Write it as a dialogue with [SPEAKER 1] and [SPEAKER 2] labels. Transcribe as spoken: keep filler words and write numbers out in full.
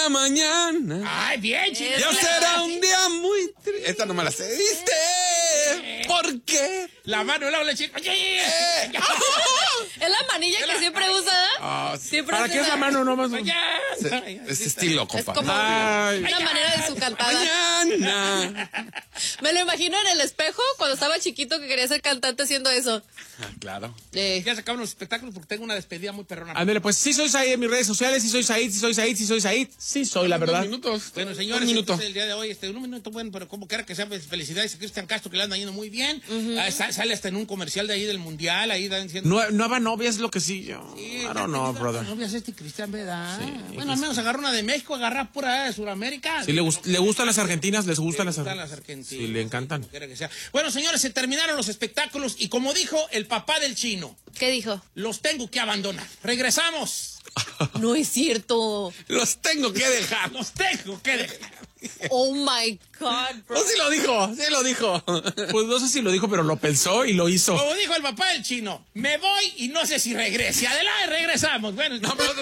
[SPEAKER 1] la mañana.
[SPEAKER 2] Ay, bien, chido.
[SPEAKER 1] Ya será un día muy triste. Esta no me la sé. ¿Viste? ¿Por qué?
[SPEAKER 2] La mano, la chica.
[SPEAKER 1] Eh.
[SPEAKER 3] Es la manilla que siempre usa.
[SPEAKER 1] Ah,
[SPEAKER 3] Siempre
[SPEAKER 4] ¿Para
[SPEAKER 3] hace
[SPEAKER 4] qué es la mano nomás?
[SPEAKER 1] Es estilo,
[SPEAKER 3] Es
[SPEAKER 1] compa.
[SPEAKER 3] como
[SPEAKER 4] Ay.
[SPEAKER 3] una manera de su cantada.
[SPEAKER 1] Mañana.
[SPEAKER 3] Me lo imagino en el espejo cuando estaba chiquito que quería ser cantante haciendo eso.
[SPEAKER 1] Ah, claro.
[SPEAKER 3] Eh,
[SPEAKER 2] Ya se acaban los espectáculos porque tengo una despedida muy perrona.
[SPEAKER 4] Ándale, pues sí soy Said en mis redes sociales, sí soy Said, sí soy Said, sí soy Said, sí soy la verdad.
[SPEAKER 1] Dos minutos.
[SPEAKER 2] Bueno,
[SPEAKER 1] Un
[SPEAKER 2] señores,
[SPEAKER 1] minuto.
[SPEAKER 2] entonces, el día de hoy, este, un minuto, bueno, pero como quiera que sea, pues, felicidades a Cristian Castro, que le anda yendo muy bien. Ah, sa- sale hasta en un comercial de ahí del Mundial, ahí dan diciendo...
[SPEAKER 4] No, nueva novia es lo que sí yo.
[SPEAKER 2] Sí,
[SPEAKER 4] I don't know, brother.
[SPEAKER 2] No veas este Cristian, ¿verdad?
[SPEAKER 4] Sí,
[SPEAKER 2] Bueno, al menos agarra una de México, agarra pura de Sudamérica.
[SPEAKER 4] Sí, le, gust- le gustan las argentinas, les gustan,
[SPEAKER 2] Le
[SPEAKER 4] las,
[SPEAKER 2] gustan
[SPEAKER 4] ar-
[SPEAKER 2] las argentinas.
[SPEAKER 4] Sí, le encantan.
[SPEAKER 2] Como quiera que sea. Bueno, señores, se terminaron los espectáculos y como dijo el papá del chino,
[SPEAKER 3] ¿Qué dijo?
[SPEAKER 2] los tengo que abandonar. Regresamos.
[SPEAKER 3] No es cierto.
[SPEAKER 1] Los tengo que dejar.
[SPEAKER 2] Los tengo que dejar.
[SPEAKER 3] Oh my God, bro.
[SPEAKER 1] Oh, sí lo dijo, sí lo dijo.
[SPEAKER 4] Pues no sé si lo dijo, pero lo pensó y lo hizo.
[SPEAKER 2] Como dijo el papá del chino, me voy y no sé si regrese. Adelante, regresamos. Bueno,
[SPEAKER 1] No, pero